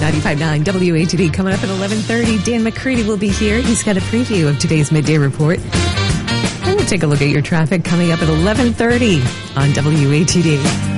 95.9 WATD. Coming up at 11:30, Dan McCready will be here. He's got a preview of today's midday report. And we'll take a look at your traffic coming up at 11:30 on WATD.